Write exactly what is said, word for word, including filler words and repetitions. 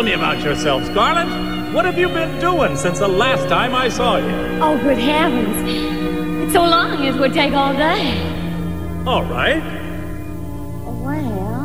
Tell me about yourself, Scarlet. What have you been doing since the last time I saw you? Oh, good heavens. It's so long it would take all day. All right. Well...